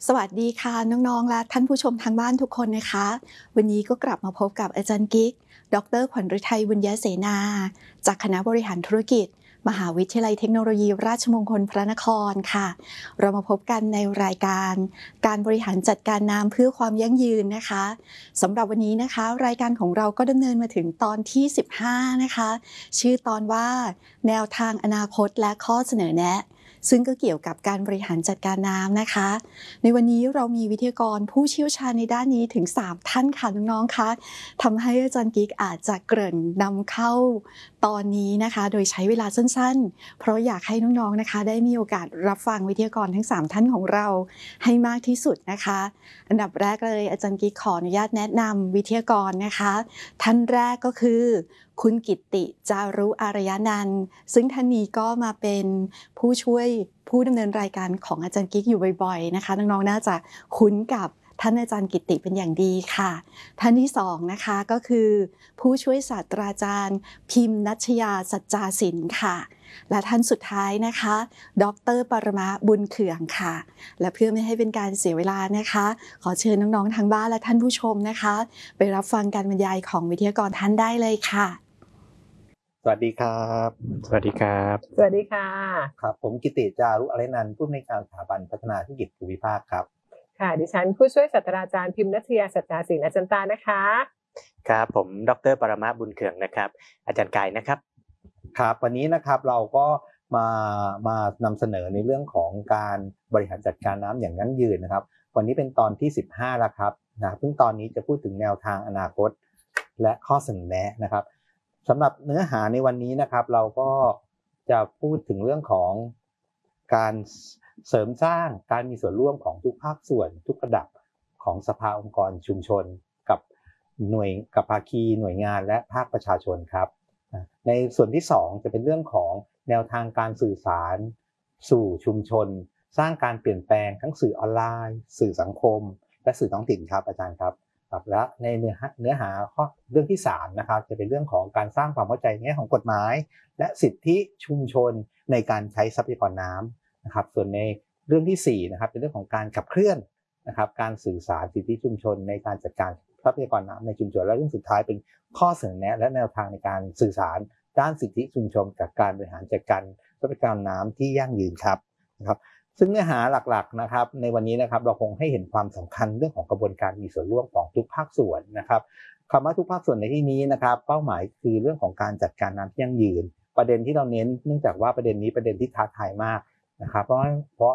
สวัสดีค่ะน้องๆและท่านผู้ชมทางบ้านทุกคนนะคะวันนี้ก็กลับมาพบกับอาจารย์กิ๊กดร.ขวัญฤทัยบุญญเสนาจากคณะบริหารธุรกิจมหาวิทยาลัยเทคโนโลยีราชมงคลพระนครค่ะเรามาพบกันในรายการการบริหารจัดการน้ำเพื่อความยั่งยืนนะคะสำหรับวันนี้นะคะรายการของเราก็ดำเนินมาถึงตอนที่15นะคะชื่อตอนว่าแนวทางอนาคตและข้อเสนอแนะซึ่งก็เกี่ยวกับการบริหารจัดการน้ำนะคะในวันนี้เรามีวิทยากรผู้เชี่ยวชาญในด้านนี้ถึง3ท่านค่ะน้องๆคะทำให้อาจารย์กิ๊กอาจจะเกริ่นนำเข้าตอนนี้นะคะโดยใช้เวลาสั้นๆเพราะอยากให้น้องๆนะคะได้มีโอกาสรับฟังวิทยากรทั้ง3ท่านของเราให้มากที่สุดนะคะอันดับแรกเลยอาจารย์กิ๊กขออนุญาตแนะนำวิทยากรนะคะท่านแรกก็คือคุณกิตติจารุอารยนันท์ซึ่งท่านนี้ก็มาเป็นผู้ช่วยผู้ดำเนินรายการของอาจารย์กิ๊กอยู่บ่อยๆนะคะน้องๆน่าจะคุ้นกับท่านอาจารย์กิตติเป็นอย่างดีค่ะท่านที่2นะคะก็คือผู้ช่วยศาสตราจารย์พิมพ์นัชยาสัจจาสินค่ะและท่านสุดท้ายนะคะดร.ปรมาบุญเขื่องค่ะและเพื่อไม่ให้เป็นการเสียเวลานะคะขอเชิญน้องๆทางบ้านและท่านผู้ชมนะคะไปรับฟังการบรรยายของวิทยากรท่านได้เลยค่ะสวัสดีครับสวัสดีครับสวัสดีค่ะครับผมกิติจารุอารยนันท์ผู้อำนวยการสถาบันพัฒนาธุรกิจภูมิภาคครับค่ะดิฉันผู้ช่วยศาสตราจารย์พิมพ์นัทยาสัจจาศิลป์อาจารย์ตานะคะครับผมดร.ปรมาบุญเขื่องนะครับอาจารย์กายนะครับครับวันนี้นะครับเราก็มานำเสนอในเรื่องของการบริหารจัดการน้ำอย่างยั่งยืนนะครับวันนี้เป็นตอนที่15แล้วครับซึ่งตอนนี้จะพูดถึงแนวทางอนาคตและข้อเสนอแนะนะครับสำหรับเนื้อหาในวันนี้นะครับเราก็จะพูดถึงเรื่องของการเสริมสร้างการมีส่วนร่วมของทุกภาคส่วนทุกระดับของสภาองค์กรชุมชนกับภาคีหน่วยงานและภาคประชาชนครับในส่วนที่2จะเป็นเรื่องของแนวทางการสื่อสารสู่ชุมชนสร้างการเปลี่ยนแปลงทั้งสื่อออนไลน์สื่อสังคมและสื่อท้องถิ่นครับอาจารย์ครับและในเนื้อหาข้อเรื่องที่3นะครับจะเป็นเรื่องของการสร้างความเข้าใจในแง่ของกฎหมายและสิทธิชุมชนในการใช้ทรัพยากรน้ำนะครับส่วนในเรื่องที่4นะครับเป็นเรื่องของการขับเคลื่อนนะครับการสื่อสารสิทธิชุมชนในการจัดการทรัพยากรน้ำในชุมชนและเรื่องสุดท้ายเป็นข้อเสนอแนะและแนวทางในการสื่อสารด้านสิทธิชุมชนกับการบริหารจัดการทรัพยากรน้ำที่ยั่งยืนครับนะครับซึ่งเนื้อหาหลักๆนะครับในวันนี้นะครับเราคงให้เห็นความสำคัญเรื่องของกระบวนการมีส่วนร่วมของทุกภาคส่วนนะครับคำว่าทุกภาคส่วนในที่นี้นะครับเป้าหมายคือเรื่องของการจัดการน้ำที่ยั่งยืนประเด็นที่เราเน้นเนื่องจากว่าประเด็นนี้ประเด็นที่ท้าทายมากนะครับเพราะ